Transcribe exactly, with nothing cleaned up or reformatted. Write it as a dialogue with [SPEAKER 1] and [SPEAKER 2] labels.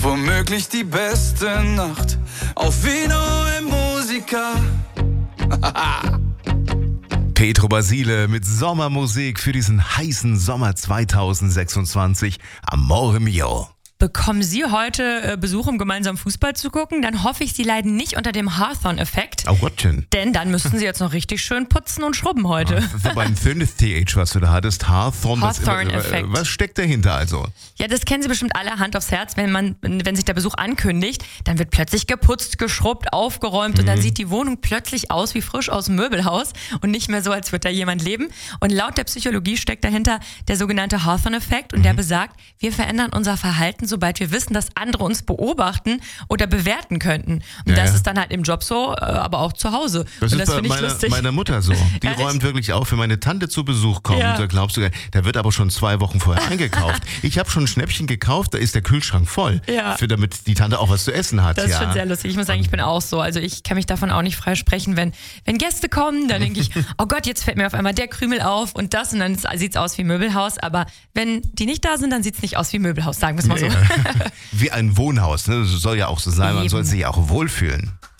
[SPEAKER 1] womöglich die beste Nacht auf Vino e Musica.
[SPEAKER 2] Pietro Basile mit Sommermusik für diesen heißen Sommer zweitausendsechsundzwanzig. Amore mio.
[SPEAKER 3] Bekommen Sie heute äh, Besuch, um gemeinsam Fußball zu gucken? Dann hoffe ich, Sie leiden nicht unter dem Hawthorne-Effekt.
[SPEAKER 2] Oh Gottchen.
[SPEAKER 3] Denn dann müssten Sie jetzt noch richtig schön putzen und schrubben heute.
[SPEAKER 2] Das war ein schönes T H, was du da hattest. Hawthorne.
[SPEAKER 3] Hawthorne-Effekt.
[SPEAKER 2] Was, was steckt dahinter also?
[SPEAKER 3] Ja, das kennen Sie bestimmt alle, Hand aufs Herz. Wenn man, wenn sich der Besuch ankündigt, dann wird plötzlich geputzt, geschrubbt, aufgeräumt mhm. und dann sieht die Wohnung plötzlich aus wie frisch aus dem Möbelhaus und nicht mehr so, als würde da jemand leben. Und laut der Psychologie steckt dahinter der sogenannte Hawthorne-Effekt und mhm. der besagt, wir verändern unser Verhalten, sobald wir wissen, dass andere uns beobachten oder bewerten könnten. Und
[SPEAKER 2] ja,
[SPEAKER 3] das
[SPEAKER 2] ja.
[SPEAKER 3] ist dann halt im Job so, aber auch zu Hause.
[SPEAKER 2] Das
[SPEAKER 3] und
[SPEAKER 2] ist
[SPEAKER 3] das
[SPEAKER 2] bei
[SPEAKER 3] finde ich
[SPEAKER 2] meiner,
[SPEAKER 3] lustig.
[SPEAKER 2] meiner Mutter so. Die
[SPEAKER 3] Ehrlich?
[SPEAKER 2] räumt wirklich auf, wenn meine Tante zu Besuch kommt.
[SPEAKER 3] Ja.
[SPEAKER 2] Da glaubst du, gar nicht, da wird aber schon zwei Wochen vorher eingekauft. Ich habe schon ein Schnäppchen gekauft, da ist der Kühlschrank voll,
[SPEAKER 3] Ja.
[SPEAKER 2] für, damit die Tante auch was zu essen hat.
[SPEAKER 3] Das ist
[SPEAKER 2] ja.
[SPEAKER 3] schon sehr lustig. Ich muss sagen, ich bin auch so. Also ich kann mich davon auch nicht freisprechen. Wenn, wenn Gäste kommen, dann denke ich, oh Gott, jetzt fällt mir auf einmal der Krümel auf und das und dann sieht es aus wie Möbelhaus. Aber wenn die nicht da sind, dann sieht es nicht aus wie Möbelhaus, sagen wir es mal so.
[SPEAKER 2] Wie ein Wohnhaus, ne? Das soll ja auch so sein, man
[SPEAKER 3] Eben.
[SPEAKER 2] soll sich auch wohlfühlen.